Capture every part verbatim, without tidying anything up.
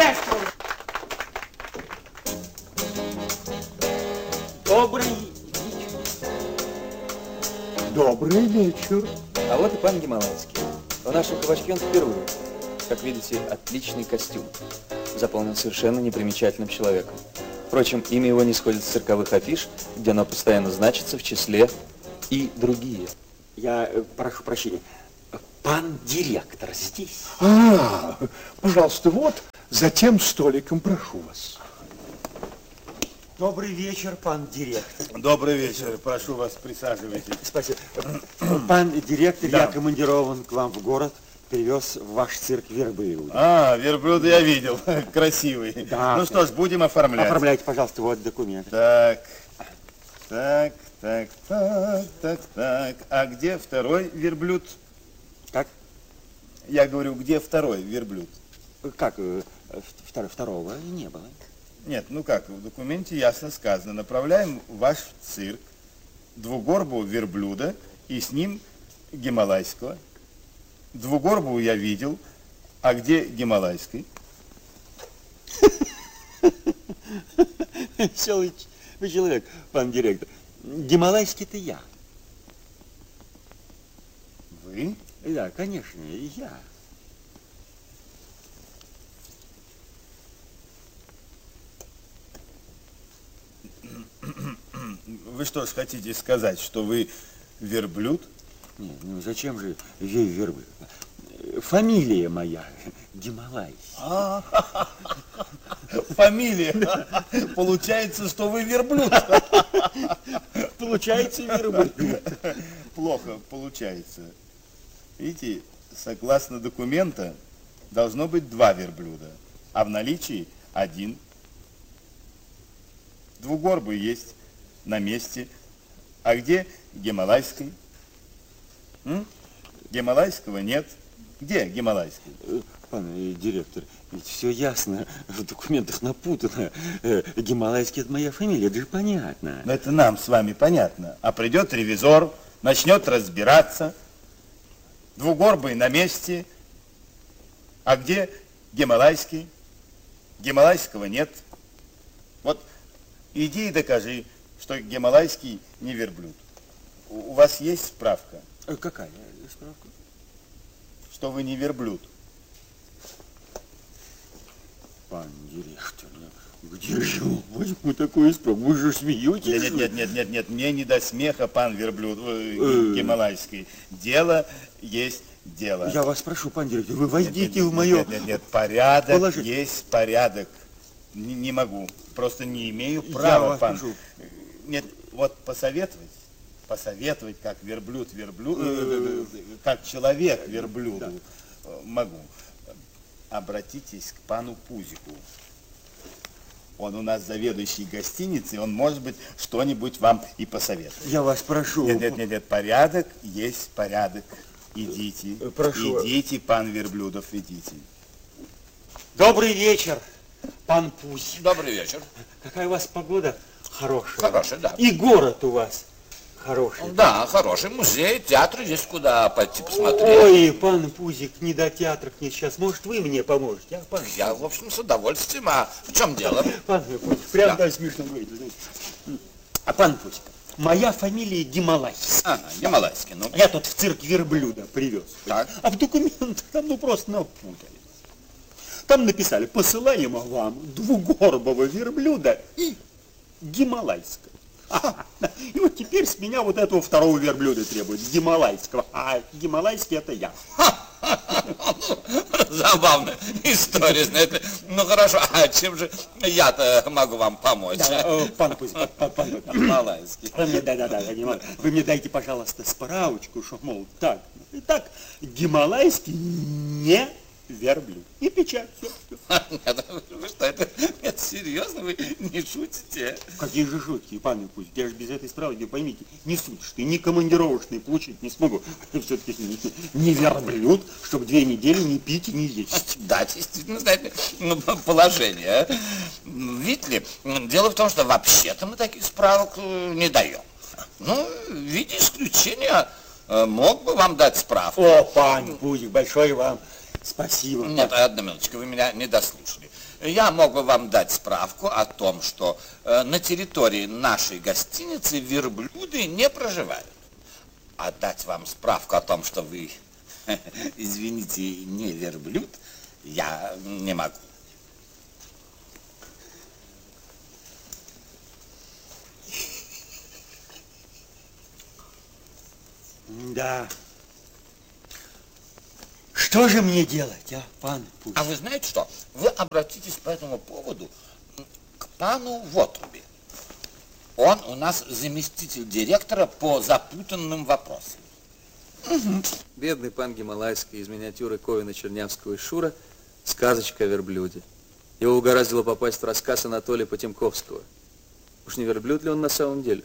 Маэстро! Добрый вечер. Добрый вечер. А вот и пан Гималайский. В нашем кабачке он впервые. Как видите, отличный костюм. Заполнен совершенно непримечательным человеком. Впрочем, имя его не сходит с цирковых афиш, где оно постоянно значится в числе «и другие». Я э, прошу прощения. Пан директор здесь? А, пожалуйста, вот за тем столиком, прошу вас. Добрый вечер, пан директор. Добрый вечер. Прошу вас, присаживайтесь. Спасибо. Пан директор, Да. я командирован к вам в город, привез в ваш цирк верблюда. А, верблюда я видел. Красивый. Да. Ну что ж, будем оформлять. Оформляйте, пожалуйста, вот документы. Так, так, так, так, так, так. А где второй верблюд? Как? Я говорю, где второй верблюд? Как? э, втор- Второго не было. Нет, ну как, в документе ясно сказано. Направляем в ваш цирк двугорбого верблюда и с ним гималайского. Двугорбую я видел, а где гималайский? Веселый ч- вы человек, пан директор. Гималайский-то я. Вы? Да, конечно, я. Вы что ж хотите сказать, что вы верблюд? Нет, ну зачем же ве- верблюд? Фамилия моя Гималайский. Фамилия. Получается, что вы верблюд. Получается верблюд. Плохо получается. Видите, согласно документа, должно быть два верблюда, а в наличии один. Двугорбый есть на месте. А где гималайский? М? Гималайского нет. Где гималайский? Э, Пан э, директор, ведь все ясно, в документах напутано. Э, Гималайский — это моя фамилия, это же понятно. Но это нам с вами понятно. А придет ревизор, начнет разбираться. Двугорбый на месте. А где гималайский? Гималайского нет. Вот иди и докажи, что гималайский не верблюд. У у вас есть справка, Э, Какая справка? что вы не верблюд? Пан директор, ну, где же я возьму такую справку? Вы же смеетесь? Нет, нет, нет, нет, нет, мне не до смеха, пан верблюд, э, Э. гималайский. Дело есть дело. Я вас прошу, пан директор, вы Нет, войдите нет, в мое... Нет, нет, нет, порядок положение. есть порядок. Не, не могу, просто не имею Я права, вас пан. прошу. Нет, вот посоветовать, посоветовать, как верблюд верблюд, э, как человек верблюду э, могу. Обратитесь к пану Пузику. Он у нас заведующий гостиницей, он, может быть, что-нибудь вам и посоветует. Я вас прошу. Нет, нет, нет, нет, порядок есть порядок. Идите, Э, прошу. идите, пан Верблюдов, идите. Добрый вечер, пан Пусь. Добрый вечер. Какая у вас погода хорошая. Хорошая, да. И город у вас хороший. Да, хороший музей, театр, есть куда пойти посмотреть. Ой, пан Пузик, не до театра к ней сейчас. Может, вы мне поможете, а, пан? Я, в общем, с удовольствием. А в чем дело? Пан Пузик, прям Да. да, смешно говорить. вы знаете. А, пан Пузик, моя фамилия Гималайский. Ага, Гималайский, ну. Я тут в цирк верблюда привез. Так. А в документах там ну просто напутали. Там написали, посылаем вам двугорбого верблюда и гималайского. Ага. И вот теперь с меня вот этого второго верблюда требуют, гималайского. А гималайский — это я. Забавная история, знаете. Ну, хорошо, а чем же я-то могу вам помочь? Да, э, пан Пузик, пан, пан, пан, Гималайский. Вы мне, да, да, да, я не могу. Вы мне дайте, пожалуйста, справочку, что, мол, так, и так, гималайский не верблюд. И печать, все. Нет, вы что, это, это серьезно? Вы не шутите? Какие же шутки, пан Пузик, я же без этой справки, поймите, не суточный, ни командировочный получить не смогу. Все-таки не верблюд, чтобы две недели не пить и не есть. Да, действительно, знаете, ну, положение. а. Видите ли, дело в том, что вообще-то мы таких справок э, не даем. Ну, в виде исключения э, мог бы вам дать справку. О, пан Пузик, большое вам спасибо. Нет, одну минуточку, вы меня не дослушали. я мог бы вам дать справку о том, что э, на территории нашей гостиницы верблюды не проживают. А дать вам справку о том, что вы, извините, не верблюд, я не могу. Да. Что же мне делать, а, пан Пусть? А вы знаете что? Вы обратитесь по этому поводу к пану Вотрубе. Он у нас заместитель директора по запутанным вопросам. Угу. Бедный пан Гималайский из миниатюры Ковина Чернявского и Шура «Сказочка о верблюде». Его угораздило попасть в рассказ Анатолия Потемковского. Уж не верблюд ли он на самом деле?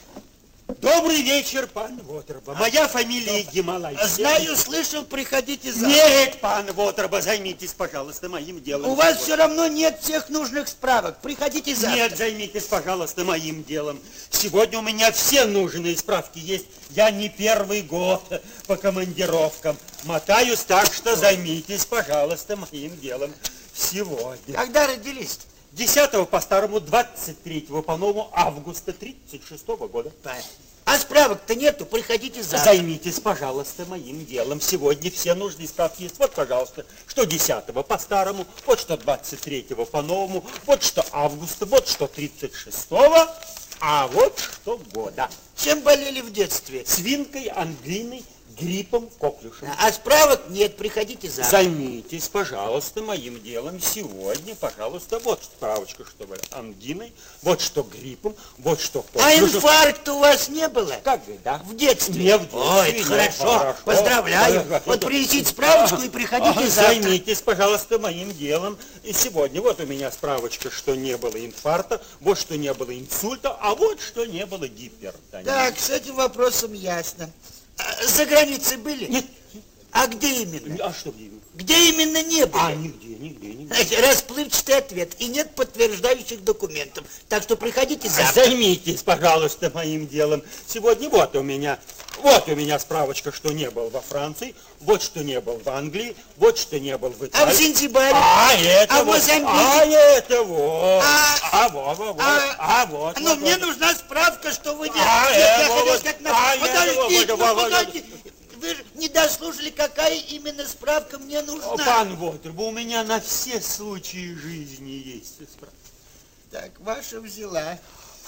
Добрый вечер, пан Вотруба. Моя фамилия Гималайская. Знаю, слышал, приходите завтра. Нет, пан Вотруба, займитесь, пожалуйста, моим делом. У вас все равно нет всех нужных справок. Приходите завтра. Нет, займитесь, пожалуйста, моим делом. Сегодня у меня все нужные справки есть. Я не первый год по командировкам мотаюсь, так что займитесь, пожалуйста, моим делом сегодня. Когда родились? десятого по старому, двадцать третьего по новому августа тридцать шестого года. А справок-то нету, приходите завтра. Займитесь, пожалуйста, моим делом. Сегодня все нужные справки есть. Вот, пожалуйста, что десятого по старому, вот что двадцать третьего по новому, вот что августа, вот что тридцать шестого, а вот что года. Чем болели в детстве? Свинкой, ангиной, гриппом, коклюшем. А справок нет, приходите завтра. Займитесь, пожалуйста, моим делом сегодня, пожалуйста. Вот справочка, что вы ангиной, вот что гриппом, вот что коклюшем. А инфаркта у вас не было? Как вы, да? В детстве? Не в детстве. Ой, это хорошо. хорошо. Поздравляю. Хорошо. Вот принесите справочку и приходите а, завтра. Займитесь, пожалуйста, моим делом. И сегодня вот у меня справочка, что не было инфаркта, вот что не было инсульта, а вот что не было гипертонии. Так, с этим вопросом ясно. За границей были? Нет. А где именно? А что где именно? Где именно не были? А, нигде, нигде, нигде. Знаете, расплывчатый ответ. И нет подтверждающих документов. Так что приходите завтра. Займитесь, пожалуйста, моим делом. Сегодня вот у меня, вот у меня справочка, что не был во Франции, вот что не был в Англии, вот что не был в Италии. А в Занзибаре? А это а вот. в Мозамбике? А это вот. А, а вот, вот, вот. А, а вот. Ну, вот, мне вот. нужна справка, что вы делаете. А, Нет, я это хотел вот. сказать, А, подождите, это вот, ну, вот, подождите. Вы же не дослушали, какая именно справка мне нужна. О, пан Вотруба, у меня на все случаи жизни есть справка. Так, ваша взяла.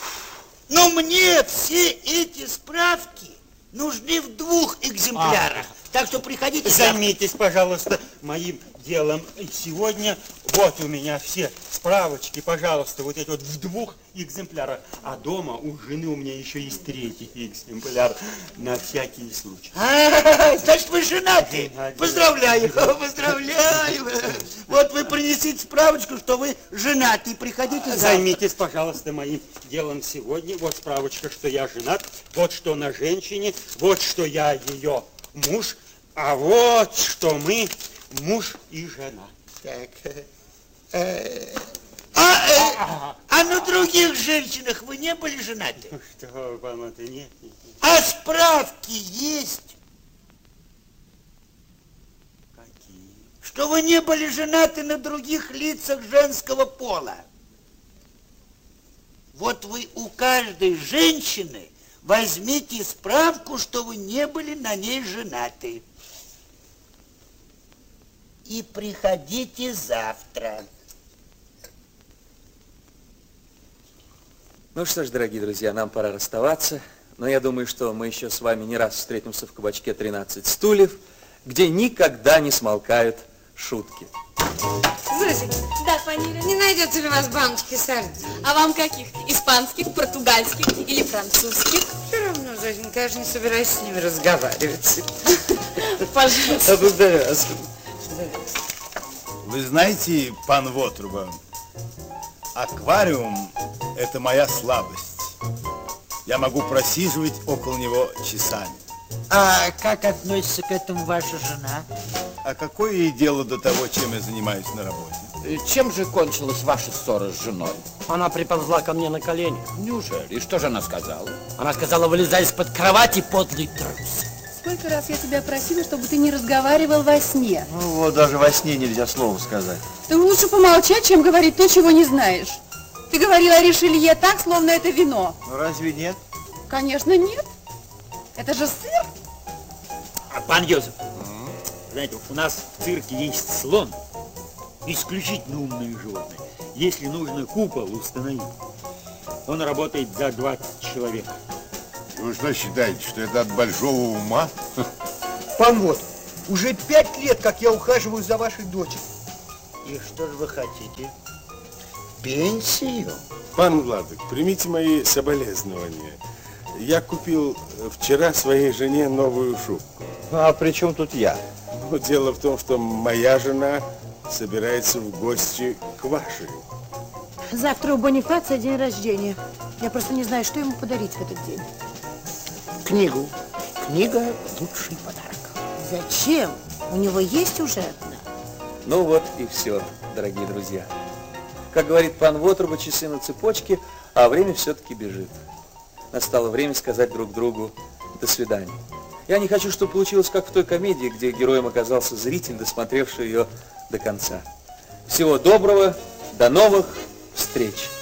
Но мне все эти справки нужны в двух экземплярах. А. Так что приходите. Займитесь, пожалуйста, моим делом. И сегодня вот у меня все справочки, пожалуйста, вот эти вот в двух экземплярах. А дома у жены у меня еще есть третий экземпляр на всякий случай. А, значит, вы женаты. Женаты. Поздравляю, поздравляю. Вот вы принесите справочку, что вы женаты. Приходите завтра. Займитесь, пожалуйста, моим делом сегодня. Вот справочка, что я женат. Вот что на женщине. Вот что я ее муж. А вот что мы муж и жена. Так. Э, а, э, а на других женщинах вы не были женаты? Что, вам это нет? нет. А справки есть? Какие? Что вы не были женаты на других лицах женского пола. Вот вы у каждой женщины возьмите справку, что вы не были на ней женаты. И приходите завтра. Ну что ж, дорогие друзья, нам пора расставаться. Но я думаю, что мы еще с вами не раз встретимся в кабачке тринадцать стульев, где никогда не смолкают шутки. Зосик, Да, Фаниля. не найдется ли у вас баночки сардин? А вам каких? Испанских, португальских или французских? Все равно, Зосенька, я же не собираюсь с ними разговаривать. Пожалуйста. Благодарю вас. Вы знаете, пан Вотруба, аквариум – это моя слабость. Я могу просиживать около него часами. А как относится к этому ваша жена? А какое ей дело до того, чем я занимаюсь на работе? Чем же кончилась ваша ссора с женой? Она приползла ко мне на колени. Неужели? И что же она сказала? Она сказала, вылезай из-под кровати, подлый трус. Сколько раз я тебя просила, чтобы ты не разговаривал во сне? Ну вот, даже во сне нельзя слова сказать. Ты лучше помолчать, чем говорить то, чего не знаешь. Ты говорила о Ришелье так, словно это вино. Ну разве нет? Конечно, нет. Это же сыр. А, пан Йозеф, знаете, у нас в цирке есть слон. Исключительно умное животное. Если нужно купол установить, он работает за двадцать человек. Вы что считаете, что это от большого ума? Пан Вот, уже пять лет, как я ухаживаю за вашей дочерью. И что же вы хотите? Пенсию? Пан Владык, примите мои соболезнования. Я купил вчера своей жене новую шубку. А при чем тут я? Ну, дело в том, что моя жена собирается в гости к вашей. Завтра у Бонифация день рождения. Я просто не знаю, что ему подарить в этот день. Книгу. Книга – лучший подарок. Зачем? У него есть уже одна. Ну вот и все, дорогие друзья. Как говорит пан Вотруба, часы на цепочке, а время все-таки бежит. Настало время сказать друг другу «до свидания». Я не хочу, чтобы получилось, как в той комедии, где героем оказался зритель, досмотревший ее до конца. Всего доброго, до новых встреч!